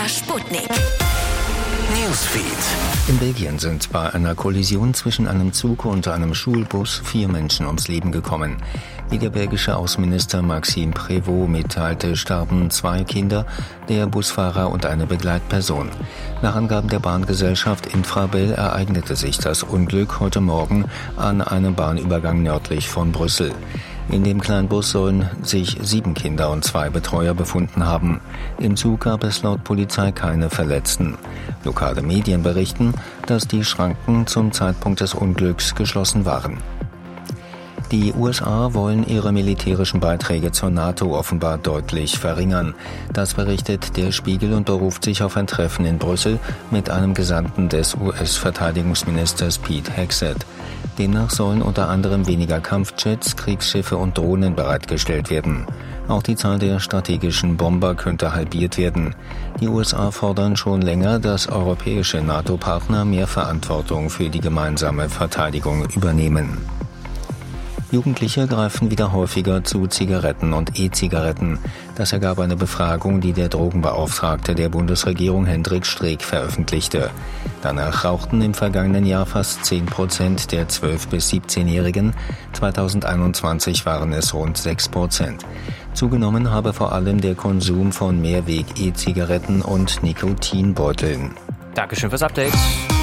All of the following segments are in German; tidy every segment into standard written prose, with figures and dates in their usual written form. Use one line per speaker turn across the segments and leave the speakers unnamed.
Sputnik.
Newsfeed.
In Belgien sind bei einer Kollision zwischen einem Zug und einem Schulbus 4 Menschen ums Leben gekommen. Wie der belgische Außenminister Maxime Prévost mitteilte, starben 2 Kinder, der Busfahrer und eine Begleitperson. Nach Angaben der Bahngesellschaft Infrabel ereignete sich das Unglück heute Morgen an einem Bahnübergang nördlich von Brüssel. In dem Kleinbus sollen sich 7 Kinder und 2 Betreuer befunden haben. Im Zug gab es laut Polizei keine Verletzten. Lokale Medien berichten, dass die Schranken zum Zeitpunkt des Unglücks geschlossen waren. Die USA wollen ihre militärischen Beiträge zur NATO offenbar deutlich verringern. Das berichtet der Spiegel und beruft sich auf ein Treffen in Brüssel mit einem Gesandten des US-Verteidigungsministers Pete Hegseth. Demnach sollen unter anderem weniger Kampfjets, Kriegsschiffe und Drohnen bereitgestellt werden. Auch die Zahl der strategischen Bomber könnte halbiert werden. Die USA fordern schon länger, dass europäische NATO-Partner mehr Verantwortung für die gemeinsame Verteidigung übernehmen. Jugendliche greifen wieder häufiger zu Zigaretten und E-Zigaretten. Das ergab eine Befragung, die der Drogenbeauftragte der Bundesregierung Hendrik Streeck veröffentlichte. Danach rauchten im vergangenen Jahr fast 10% der 12- bis 17-Jährigen. 2021 waren es rund 6%. Zugenommen habe vor allem der Konsum von Mehrweg-E-Zigaretten und Nikotinbeuteln.
Dankeschön fürs Update.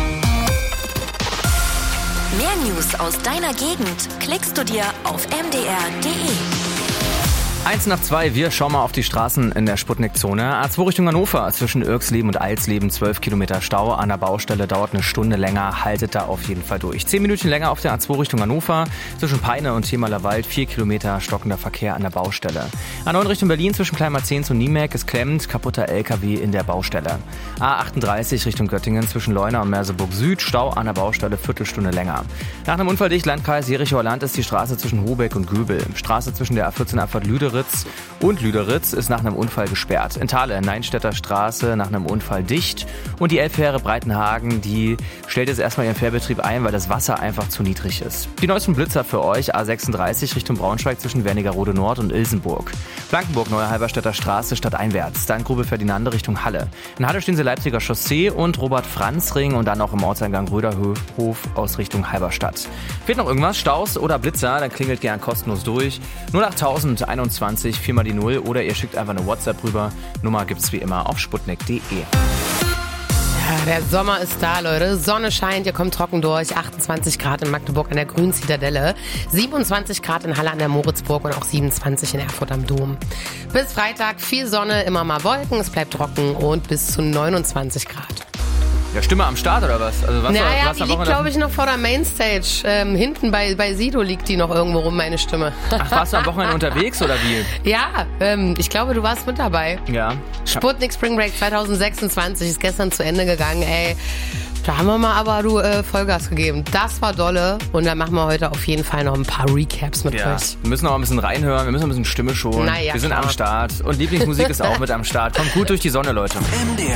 Mehr News aus deiner Gegend klickst du dir auf mdr.de.
1 nach 2, wir schauen mal auf die Straßen in der Sputnik-Zone. A2 Richtung Hannover, zwischen Irxleben und Alsleben 12 Kilometer Stau. An der Baustelle dauert eine Stunde länger, haltet da auf jeden Fall durch. 10 Minuten länger auf der A2 Richtung Hannover, zwischen Peine und Themalerwald 4 Kilometer stockender Verkehr an der Baustelle. A9 Richtung Berlin, zwischen Kleinmarzehns und Niemek ist klemmend, kaputter LKW in der Baustelle. A38 Richtung Göttingen, zwischen Leuna und Merseburg Süd, Stau an der Baustelle, Viertelstunde länger. Nach einem Unfall dicht, Landkreis Jerichower Land, ist die Straße zwischen Hobeck und Göbel. Straße zwischen der A14 Abfahrt Lüderitz und Lüderitz ist nach einem Unfall gesperrt. In Thale, Neinstädter Straße, nach einem Unfall dicht. Und die Elbfähre Breitenhagen, die stellt jetzt erstmal ihren Fährbetrieb ein, weil das Wasser einfach zu niedrig ist. Die neuesten Blitzer für euch, A36 Richtung Braunschweig zwischen Wernigerode Nord und Ilsenburg. Blankenburg, Neue Halberstädter Straße, stadteinwärts. Dann Grube Ferdinande Richtung Halle. In Halle stehen sie Leipziger Chaussee und Robert-Franz-Ring und dann auch im Ortseingang Röderhof aus Richtung Halberstadt. Fehlt noch irgendwas, Staus oder Blitzer, dann klingelt gern kostenlos durch. 08021 4 mal die 0 oder ihr schickt einfach eine WhatsApp rüber. Nummer gibt's wie immer auf sputnik.de.
Ja, der Sommer ist da, Leute. Sonne scheint, ihr kommt trocken durch. 28 Grad in Magdeburg an der Grünen Zitadelle, 27 Grad in Halle an der Moritzburg und auch 27 in Erfurt am Dom. Bis Freitag viel Sonne, immer mal Wolken, es bleibt trocken und bis zu 29 Grad.
Ja, Stimme am Start oder was? Also was
naja, die liegt, glaube ich, noch vor der Mainstage. Hinten bei Sido liegt die noch irgendwo rum, meine Stimme.
Ach, warst du am Wochenende unterwegs oder wie?
Ja, ich glaube, du warst mit dabei.
Ja.
Sputnik Spring Break 2026 ist gestern zu Ende gegangen, ey. Da haben wir mal Vollgas gegeben. Das war dolle. Und dann machen wir heute auf jeden Fall noch ein paar Recaps mit euch.
Wir müssen noch ein bisschen reinhören. Wir müssen noch ein bisschen Stimme schonen.
Naja,
wir sind am Start. Und Lieblingsmusik ist auch mit am Start. Kommt gut durch die Sonne, Leute.
MDR